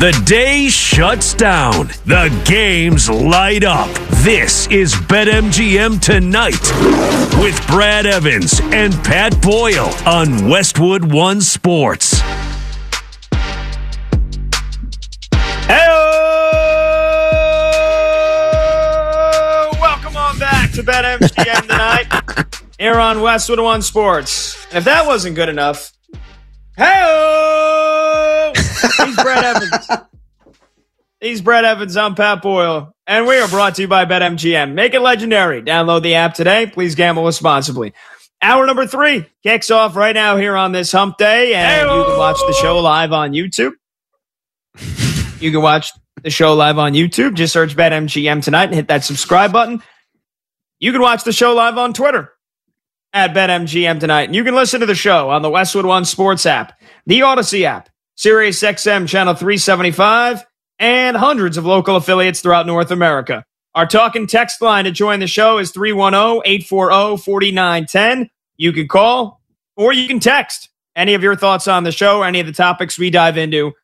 The day shuts down. The games light up. This is BetMGM Tonight with Brad Evans and Pat Boyle on Westwood One Sports. Welcome on back to BetMGM Tonight here on Westwood One Sports. And if that wasn't good enough, he's Brad Evans. He's Brad Evans. I'm Pat Boyle. And we are brought to you by BetMGM. Make it legendary. Download the app today. Please gamble responsibly. Hour number 3 kicks off right now here on this hump day. And you can watch the show live on YouTube. You can watch the show live on YouTube. Just search BetMGM Tonight and hit that subscribe button. You can watch the show live on Twitter at BetMGM Tonight. And you can listen to the show on the Westwood One Sports app, the Odyssey app, Sirius XM Channel 375, and hundreds of local affiliates throughout North America. Our talk and text line to join the show is 310-840-4910. You can call or you can text any of your thoughts on the show, any of the topics we dive into.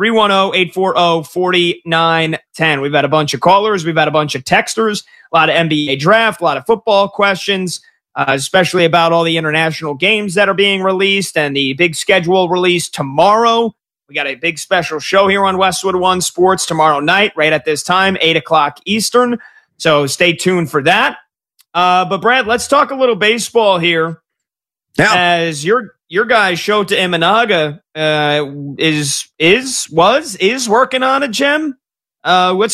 310-840-4910. We've had a bunch of callers. We've had a bunch of texters, a lot of NBA draft, a lot of football questions, especially about all the international games that are being released and the big schedule release tomorrow. We got a big special show here on Westwood One Sports tomorrow night, right at this time, 8 o'clock Eastern. So stay tuned for that. But Brad, let's talk a little baseball here. Yeah. As your guy Shota Imanaga is working on a gem. What's